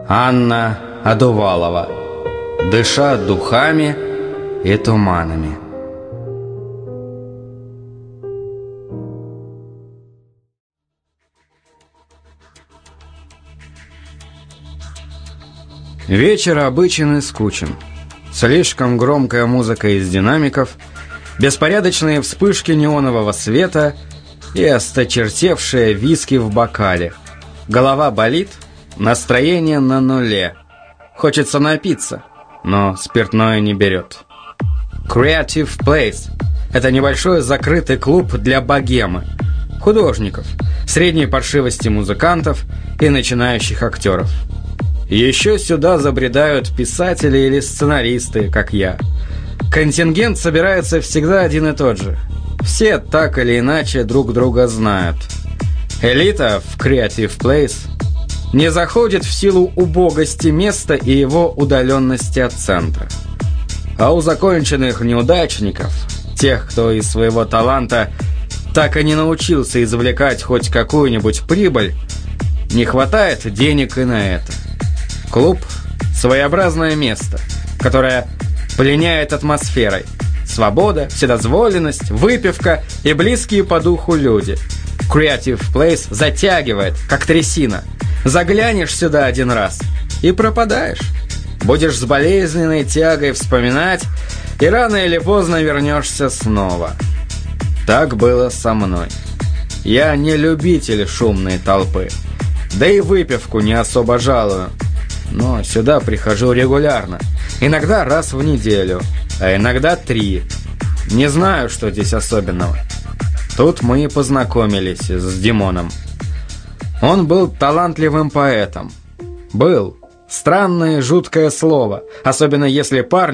Анна Адувалова. Дыша духами и туманами. Вечер обычен и скучен. Слишком громкая музыка из динамиков, беспорядочные вспышки неонового света и осточертевшие виски в бокале. Голова болит, настроение на нуле. Хочется напиться, но спиртное не берет. Creative Place – это небольшой закрытый клуб для богемы, художников, средней паршивости музыкантов и начинающих актеров. Еще сюда забредают писатели или сценаристы, как я. Контингент собирается всегда один и тот же. Все так или иначе друг друга знают. Элита в Creative Place не заходит в силу убогости места и его удаленности от центра. А у законченных неудачников, тех, кто из своего таланта так и не научился извлекать хоть какую-нибудь прибыль, не хватает денег и на это. Клуб – своеобразное место, которое пленяет атмосферой. Свобода, вседозволенность, выпивка и близкие по духу люди. Creative Place затягивает, как трясина. Заглянешь сюда один раз и пропадаешь. Будешь с болезненной тягой вспоминать, и рано или поздно вернешься снова. Так было со мной. Я не любитель шумной толпы, да и выпивку не особо жалую. Но сюда прихожу регулярно. Иногда раз в неделю, а иногда 3. Не знаю, что здесь особенного. Тут мы и познакомились с Димоном. Он был талантливым поэтом. Был. Странное, жуткое слово, особенно если парни